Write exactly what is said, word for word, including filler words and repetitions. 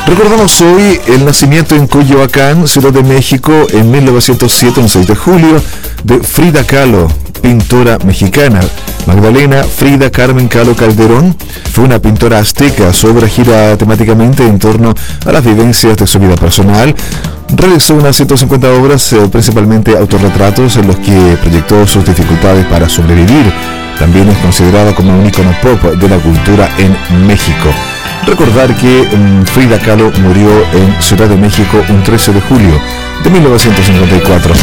Recordamos hoy el nacimiento en Coyoacán, Ciudad de México, en mil novecientos siete, un seis de julio, de Frida Kahlo, pintora mexicana. Magdalena Frida Carmen Kahlo Calderón fue una pintora azteca. Su obra gira temáticamente en torno a las vivencias de su vida personal. Realizó unas ciento cincuenta obras, eh, principalmente autorretratos, en los que proyectó sus dificultades para sobrevivir. También es considerada como un ícono pop de la cultura en México. Recordar que um, Frida Kahlo murió en Ciudad de México un trece de julio de mil novecientos cincuenta y cuatro.